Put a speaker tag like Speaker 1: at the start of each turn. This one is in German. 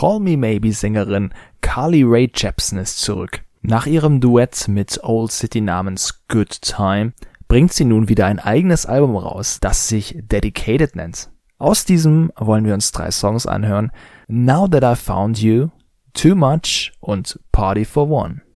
Speaker 1: Call Me Maybe Sängerin Carly Rae Jepsen ist zurück. Nach ihrem Duett mit Old City namens Good Time bringt sie nun wieder ein eigenes Album raus, das sich Dedicated nennt. Aus diesem wollen wir uns 3 Songs anhören: Now That I Found You, Too Much und Party for One.